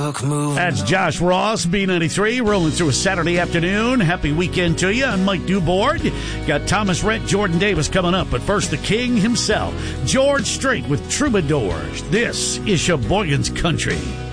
That's Josh Ross, B93, rolling through a Saturday afternoon. Happy weekend to you. I'm Mike Dubourg. Got Thomas Rhett, Jordan Davis coming up. But first, the king himself, George Strait with Troubadours. This is Sheboygan's Country.